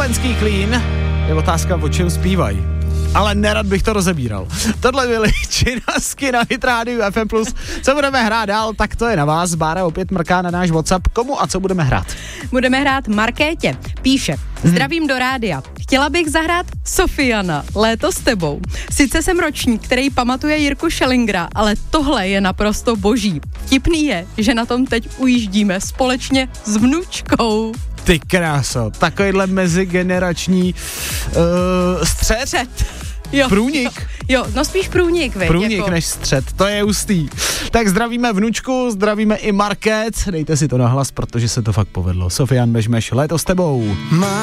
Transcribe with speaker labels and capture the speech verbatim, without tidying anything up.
Speaker 1: ženský klín. Je otázka, o čem zpívají. Ale nerad bych to rozebíral. Tohle byly činnosti na Hit Rádiu F M plus. Co budeme hrát dál, tak to je na vás. Bára opět mrká na náš WhatsApp. Komu a co budeme hrát?
Speaker 2: Budeme hrát Markétě. Píše, zdravím do rádia. Chtěla bych zahrát Sofiana, Léto s tebou. Sice jsem ročník, který pamatuje Jirku Schellingera, ale tohle je naprosto boží. Vtipný je, že na tom teď ujíždíme společně s vnučkou.
Speaker 1: Ty kráso, takovýhle mezigenerační uh, střed.
Speaker 2: Střed. Jo,
Speaker 1: průnik.
Speaker 2: Jo, no spíš průnik, viď,
Speaker 1: Průnik
Speaker 2: jako.
Speaker 1: než střed, to je hustý. Tak zdravíme vnučku, zdravíme i Market, dejte si to na hlas, protože se to fakt povedlo. Sofian Bežmeš, Léto s tebou.